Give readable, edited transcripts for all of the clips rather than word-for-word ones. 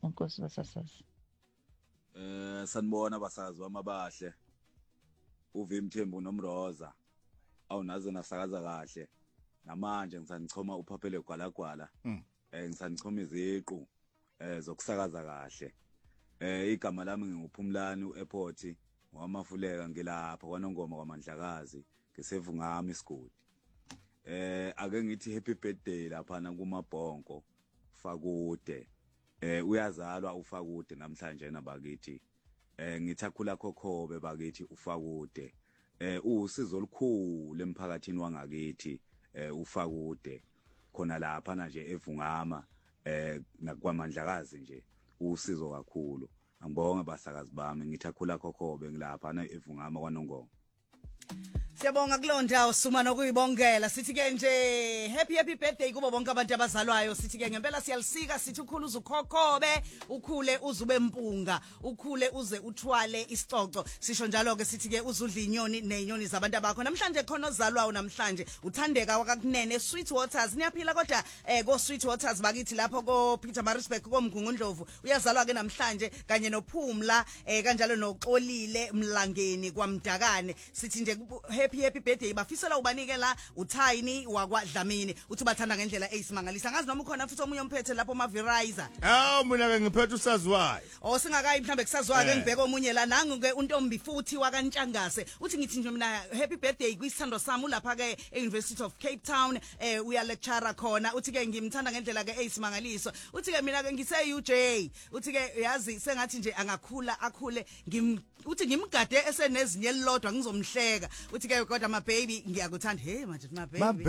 Inkosi basasazi. Sanibona basazi wamabahle. Uvimthembu nomroza. Awunaze nasakaza kahle. Namanje ngisanichoma uphaphele gwalagwala. Ngisanichoma iziqu zokusakaza kahle. Igama lami nginguphumlani uAirport wamafuleka ngilapha kwaNongoma kwaMandlakazi ngisevungami isigodi. Ake ngithi happy birthday lapha na kumabhonko Fakude. Uyazalwa uFakude namhlanje nabakithi. Ngithakhula khokhobe bakithi uFakude. Usizo olukhulu emphakathini wangakithi uFakude. Khona lapha na nje evungama nakwaMandlakazi nje usizo kakhulu. Angibonge basakazi bami ngithakhula khokhobe ngilapha na evungama kwaNongoma. Siyabonga kulondawo suma nokuyibongela sithi ke nje happy birthday kubo bonke abantu abazalwayo sithi ke ngempela siyalisika sithi ukhulu uzukhokhobe ukhule uzube mpunga ukhule uze uthwale isicoco sisho njalo ke sithi ke uzudla inyoni nezinyoni zabantu abakho namhlanje khona ozalwayo namhlanje uthandeka wakakunene Sweet Waters niyaphila kodwa ko Sweet Waters bakithi lapho ko Pietermaritzburg ko Mgungundlovu uyazalwa ke namhlanje kanye noPhumla kanjalo noXolile Mlangeni kwaMdakane sithi nje happy birthday bafisela ubanikela uThayini wakwaDlamini uthi bathanda ngendlela eyisimangaliso ngazi noma ukhona futhi omunye umphethe lapho Mavirizer mina ke ngiphethe usaziwayo singakayi mhlambe kusazwayo ngibheka omunye la nangu ke untombi futhi wakaNtshangase uthi ngithi nje mina happy birthday kwisithando sami lapha ke eUniversity of Cape Town uya lecturer khona uthi ke ngimthanda ngendlela ke eyisimangaliso uthi ke mina ke ngise UJ uthi ke yazi sengathi nje angakhula akhule uthi ngimgade esenezinye elilodwa ngizomhleka uthi ke kodwa my baby ngiyakuthanda hey manje my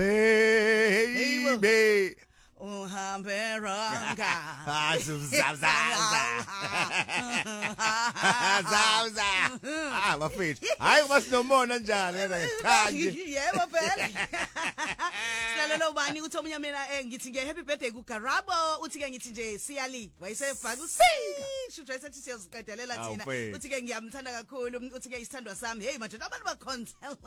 baby uhambe ranga zaza bafethu hayi basinomona njani yebo phela silalela ubani uthi omunye mina ngithi nge happy birthday kuGarabo uthi ke ngithi nje Siyali wayesefaka shusho esethi siyaziqedelela thina uthi ke ngiyamthanda kakhulu uthi ke isithandwa sami hey manje abantu bakhonzela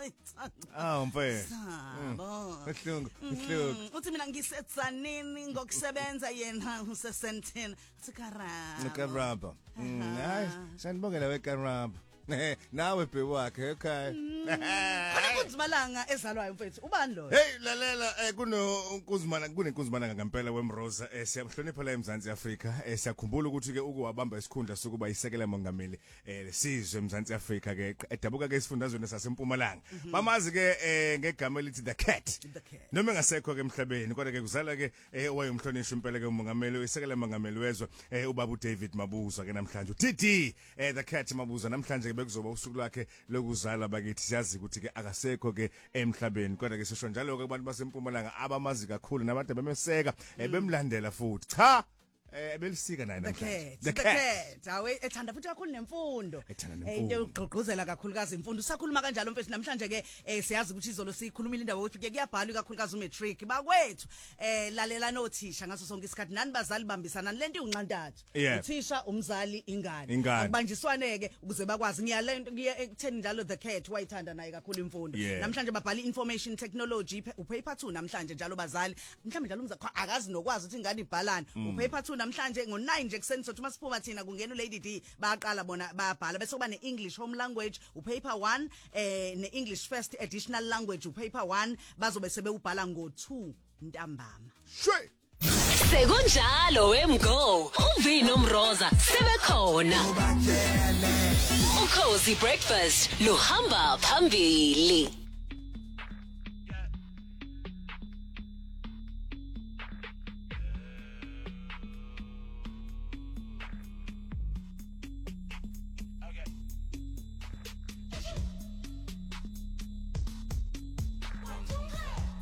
mfethu uthi mina ngisetsani ngokusebenza yena usesentini uGarabo hayi sanibongela weGarabo nawe bewakhe ekhaya kunzimalanga ezalwayo mfethu ubani lo hey lalela kunenkunzimalanga ngempela weMroza siyahlonipha la eMzansi Afrika siyakhumbula ukuthi ke ukuwabamba isikhundla sokuba isekela mongameli lesizwe eMzansi Afrika ke edabuka ke isifundazweni saseMpumalanga bamazi ke ngegama elithi the cat noma ngasekho ke emhlabeni kodwa ke kuzala ke owayemhlonishwa impela ke umongameli isekela mongameli wezwe ubaba uDavid Mabuza ke namhlanje uTD the cat Mabuza namhlanje bekuzoba usuku lwakhe lokuzala bakithi siyazi ukuthi ke akasekho ke emhlabeni kodwa ke sisho njalo ke abantu baseMpumalanga abamazi kakhulu nabantu bemeseka bemlandela futhi cha belisika naye namhlanje the cat awe ethanda futhi kakhulu nemfundo into ugqugquzela kakhulukazi imfundo usakhuluma kanjalo mfethu namhlanje ke siyazi ukuthi izolo sikhulumile indaba ukuthi ke kuyabhalwa kakhulukazi umatric bakwethu lalela nothisha ngaso sonke isikhathi nani bazali bambisana lento unqantathu uthisha umzali ingane akubanjiswane ke ukuze bakwazi ngiyalento ekutheni njalo the cat wayithanda naye kakhulu imfundo namhlanje babhala information technology upaper 2 namhlanje njalo bazali mhlawumbe njalo umzakho akazi nokwazi ukuthi ingane ibhalani upaper 2 namhlanje ngo9 nje kuseni sothi masiphuma thina kungena uLady D baqala bona bayabhala bese kuba neEnglish home language upaper 1 neEnglish first additional language upaper 1 bazobe sebewubhala ngo2 ntambama shwe sekunjalo wemgo uvino mroza sebekhona Ukhozi breakfast luhamba phambili